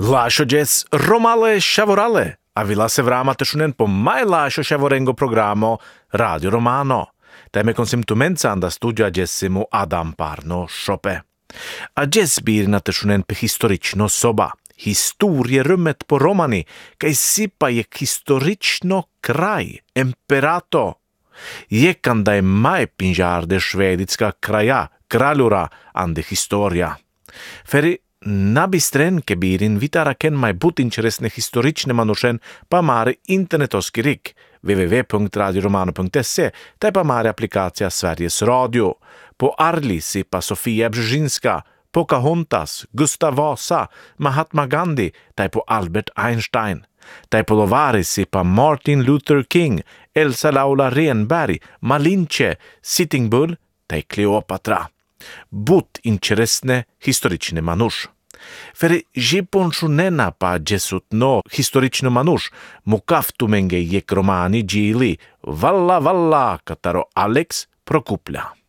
Lášo džes romale šavorale a vila se vrámate šunen po mai lášo šavorengo programo Radio Romano. Teme konsimtumenza anda studia džesimu Adam Parno šope. A džes birnate šunen pe historično soba. Historierummet på Romani kaj sipa je historično kraj, imperato. Jekanda je mai pinžarde švedicka kraja, kraljura ande historia. Feri nabistren kebirin vitara ken mai but interesne historične manušen pa mare internetoskirik www.radioromano.se taj pa mare aplikacija Sveriges Radio. Po Arli sipa Sofia Brzezinska, Pocahontas, Gustav Vasa, Mahatma Gandhi, taj po Albert Einstein. Taj po Lovari sipa Martin Luther King, Elsa Laula Renberg, Malinche, Sitting Bull, taj Kleopatra. But interesne historične manuš. Feri jiponšunena pa džesutno historično manuš, mukaftumenge jek romani džili, valla kataro Alex Prokuplja.